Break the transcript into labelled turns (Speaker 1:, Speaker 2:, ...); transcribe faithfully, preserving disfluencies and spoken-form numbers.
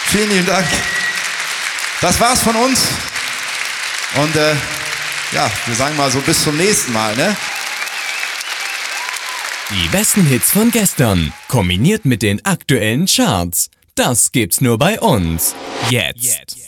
Speaker 1: Vielen lieben Dank. Das war's von uns. Und äh, ja, wir sagen mal so bis zum nächsten Mal, ne?
Speaker 2: Die besten Hits von gestern, kombiniert mit den aktuellen Charts. Das gibt's nur bei uns. Jetzt.